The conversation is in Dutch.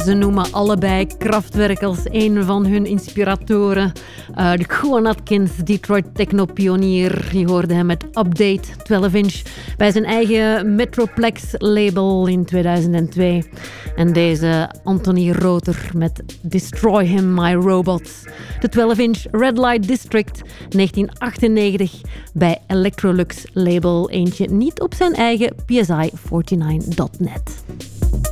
Ze noemen allebei Kraftwerk als een van hun inspiratoren. Juan Atkins, Detroit techno-pionier, je hoorde hem met Update 12-inch bij zijn eigen Metroplex-label in 2002. En deze Anthony Rother met Destroy Him, My Robots. De 12-inch Red Light District 1998 bij Electrolux label. Eentje niet op zijn eigen PSI49.net.